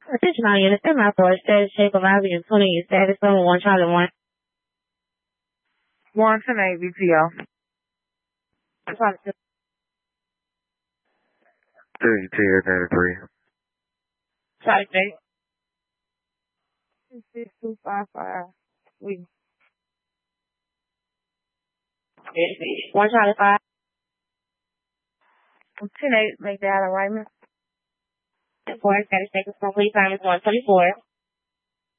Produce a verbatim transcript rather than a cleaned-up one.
Attention all units, in my for a status check of I V and twenty your status number one Charlie one. One to eight V T O. Three T ninety-three. Charlie six. Two six two five five. We. One Charlie five. Ten eight. Make that alignment. Four status check is complete. Time is one twenty four.